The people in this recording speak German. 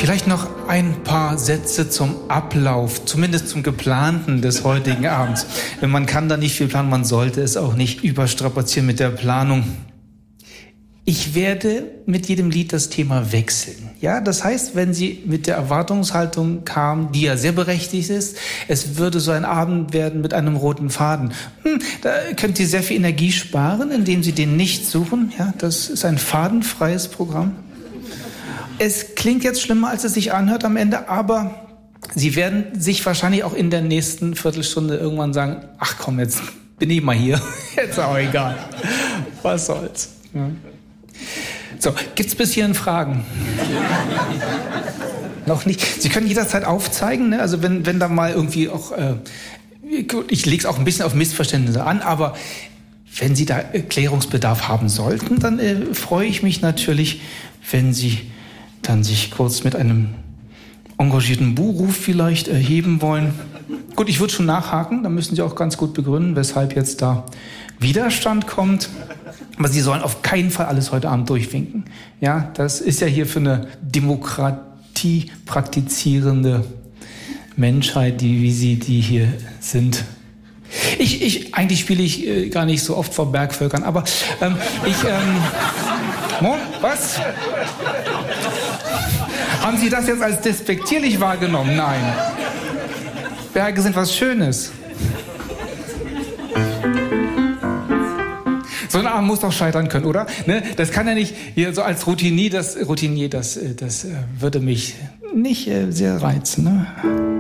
Vielleicht noch ein paar Sätze zum Ablauf, zumindest zum Geplanten des heutigen Abends. Man kann da nicht viel planen, man sollte es auch nicht überstrapazieren mit der Planung. Ich werde mit jedem Lied das Thema wechseln. Ja, das heißt, wenn Sie mit der Erwartungshaltung kamen, die ja sehr berechtigt ist, es würde so ein Abend werden mit einem roten Faden. Da könnt ihr sehr viel Energie sparen, indem Sie den nicht suchen. Ja, das ist ein fadenfreies Programm. Es klingt jetzt schlimmer, als es sich anhört am Ende, aber Sie werden sich wahrscheinlich auch in der nächsten Viertelstunde irgendwann sagen, ach komm, jetzt bin ich mal hier. Jetzt auch egal. Was soll's. Ja. So, gibt's bis hierhin Fragen? Noch nicht. Sie können jederzeit aufzeigen, ne? Also wenn da mal irgendwie auch, ich lege es auch ein bisschen auf Missverständnisse an, aber wenn Sie da Klärungsbedarf haben sollten, dann freue ich mich natürlich, wenn Sie dann sich kurz mit einem engagierten Buhruf vielleicht erheben wollen. Gut, ich würde schon nachhaken, da müssen Sie auch ganz gut begründen, weshalb jetzt da Widerstand kommt. Aber Sie sollen auf keinen Fall alles heute Abend durchwinken. Ja, das ist ja hier für eine Demokratie praktizierende Menschheit, wie Sie die hier sind. Eigentlich spiele ich gar nicht so oft vor Bergvölkern, aber was? Haben Sie das jetzt als despektierlich wahrgenommen? Nein. Berge sind was Schönes. So ein Abend muss doch scheitern können, oder? Ne? Das kann ja nicht hier so als Routinier, das würde mich nicht sehr reizen. Ne?